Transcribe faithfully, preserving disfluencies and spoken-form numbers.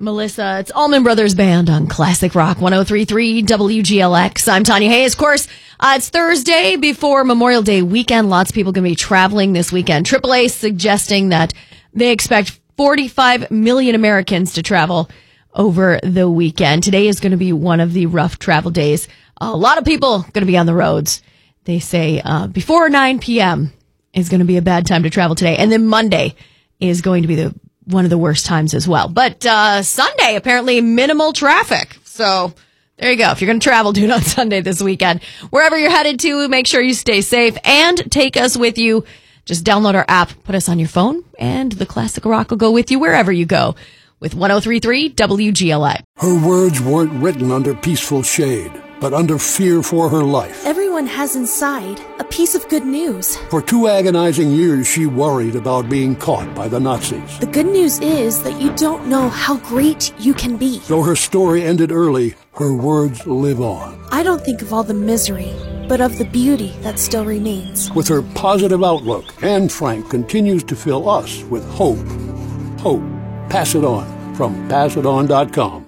Melissa, it's Allman Brothers Band on Classic Rock one oh three point three W G L X. I'm Tanya Hayes. Of course, uh, it's Thursday before Memorial Day weekend. Lots of people going to be traveling this weekend. triple A suggesting that they expect forty-five million Americans to travel over the weekend. Today is going to be one of the rough travel days. A lot of people going to be on the roads. They say uh, before nine p.m. is going to be a bad time to travel today. And then Monday is going to be the one of the worst times as well. But uh, Sunday, apparently minimal traffic. So there you go. If you're going to travel, do it on Sunday this weekend. Wherever you're headed to, make sure you stay safe and take us with you. Just download our app, put us on your phone, and the Classic Rock will go with you wherever you go with one oh three point three W G L X. Her words weren't written under peaceful shade, but under fear for her life. Everyone has inside a piece of good news. For two agonizing years, she worried about being caught by the Nazis. The good news is that you don't know how great you can be. Though her story ended early, her words live on. I don't think of all the misery, but of the beauty that still remains. With her positive outlook, Anne Frank continues to fill us with hope. Hope. Pass it on from pass it on dot com.